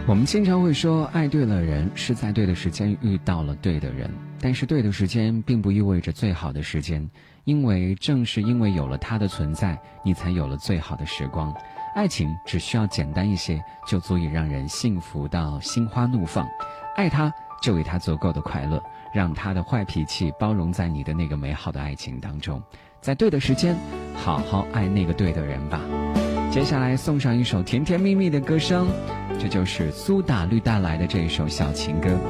我们经常会说爱对了人是在对的时间遇到了对的人，但是对的时间并不意味着最好的时间，因为正是因为有了它的存在，你才有了最好的时光。爱情只需要简单一些，就足以让人幸福到心花怒放。爱他，就给他足够的快乐，让他的坏脾气包容在你的那个美好的爱情当中，在对的时间好好爱那个对的人吧。接下来送上一首甜甜蜜蜜的歌声，这就是苏打绿带来的这一首小情歌。